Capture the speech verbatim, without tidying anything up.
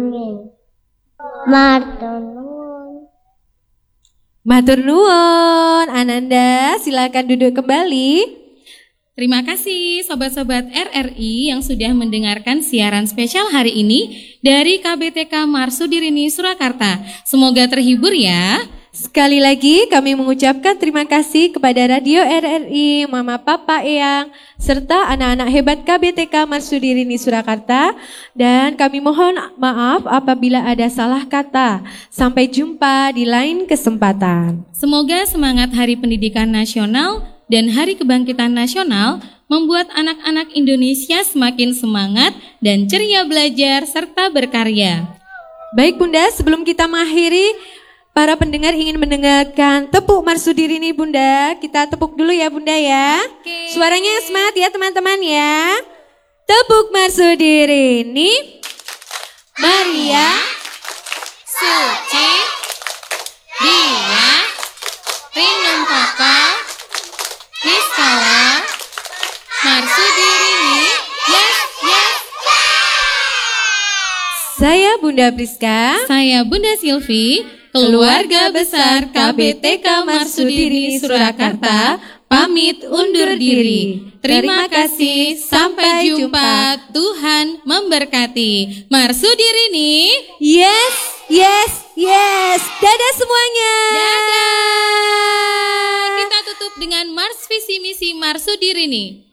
Amin. Matur nuwun. Matur nuwun. Ananda, silakan duduk kembali. Terima kasih sobat-sobat R R I yang sudah mendengarkan siaran spesial hari ini dari K B T K Marsudirini Surakarta. Semoga terhibur ya. Sekali lagi kami mengucapkan terima kasih kepada Radio R R I, Mama, Papa, Eyang, serta anak-anak hebat K B T K Marsudirini Surakarta. Dan kami mohon maaf apabila ada salah kata. Sampai jumpa di lain kesempatan. Semoga semangat Hari Pendidikan Nasional dan Hari Kebangkitan Nasional membuat anak-anak Indonesia semakin semangat dan ceria belajar serta berkarya. Baik Bunda, sebelum kita mengakhiri, para pendengar ingin mendengarkan tepuk Marsudirini Bunda. Kita tepuk dulu ya Bunda ya. Oke. Suaranya semangat ya teman-teman ya. Tepuk Marsudirini. Maria, Suci, Dia, Rinum Koko, Niskala, Marsudirini, yes, yes. saya Bunda Priska. Saya Bunda Silvi, keluarga besar K B T K Marsudirini Surakarta, pamit undur diri. Terima kasih, sampai jumpa. Tuhan memberkati. Marsudirini, Yes, yes, yes. Dadah semuanya. dadah. Kita tutup dengan Mars Visi Misi Marsudirini.